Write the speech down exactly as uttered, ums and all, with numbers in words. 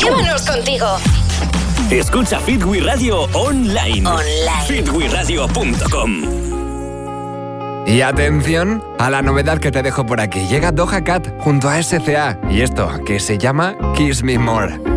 Llévanos contigo. Escucha Fit We Radio online. Online. fit we radio punto com. Y atención a la novedad que te dejo por aquí. Llega Doja Cat junto a S C A y esto que se llama Kiss Me More.